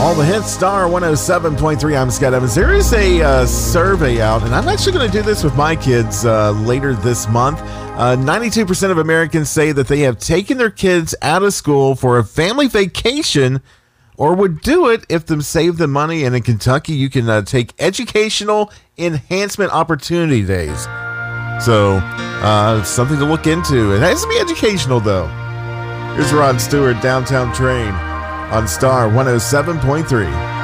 All the hits, Star 107.3. I'm Scott Evans. There is a survey out, and I'm actually going to do this with my kids later this month. 92% of Americans say that they have taken their kids out of school for a family vacation or would do it if them save the money. And in Kentucky, you can take educational enhancement opportunity days. So, something to look into. It has to be educational, though. Here's Rod Stewart, Downtown Train on Star 107.3.